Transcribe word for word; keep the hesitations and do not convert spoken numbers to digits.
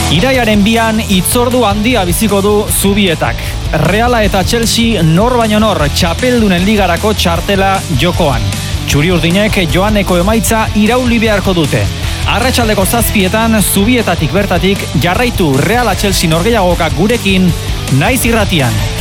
Iraiaren bian hitzordu handia biziko du Zubietak. Reala eta Chelsea nor baino nor txapeldunen ligarako txartela jokoan. Txuri-urdinek joaneko emaitza irauli beharko dute. Arratsaldeko zazpietan Zubietatik bertatik jarraitu Reala Chelsea norgehiagokak gurekin naiz irratian.